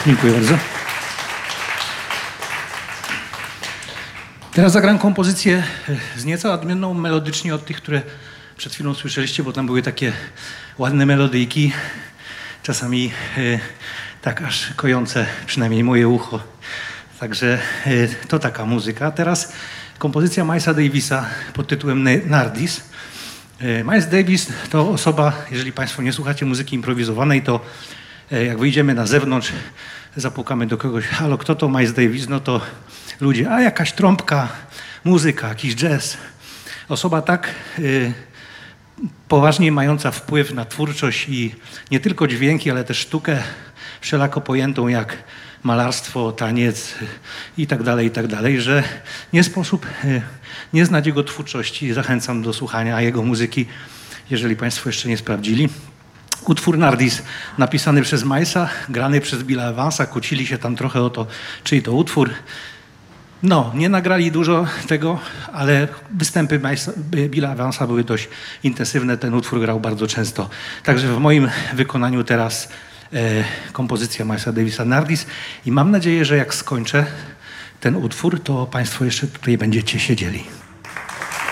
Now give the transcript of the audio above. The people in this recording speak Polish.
Dziękuję bardzo. Teraz zagram kompozycję z nieco odmienną melodycznie od tych, które przed chwilą słyszeliście, bo tam były takie ładne melodyjki, czasami tak aż kojące, przynajmniej moje ucho. Także to taka muzyka. Teraz kompozycja Milesa Davisa pod tytułem Nardis. Miles Davis to osoba, jeżeli Państwo nie słuchacie muzyki improwizowanej, to jak wyjdziemy na zewnątrz, zapukamy do kogoś, halo, kto to Miles Davis? No to ludzie, a jakaś trąbka, muzyka, jakiś jazz. Osoba tak poważnie mająca wpływ na twórczość i nie tylko dźwięki, ale też sztukę wszelako pojętą jak malarstwo, taniec i tak dalej, że nie sposób nie znać jego twórczości. Zachęcam do słuchania jego muzyki, jeżeli Państwo jeszcze nie sprawdzili. Utwór Nardis napisany przez Milesa, grany przez Billa Evansa, kłócili się tam trochę o to, czyj to utwór. No, nie nagrali dużo tego, ale występy Billa Evansa były dość intensywne, ten utwór grał bardzo często. Także w moim wykonaniu teraz kompozycja Milesa Davisa Nardis i mam nadzieję, że jak skończę ten utwór, to Państwo jeszcze tutaj będziecie siedzieli.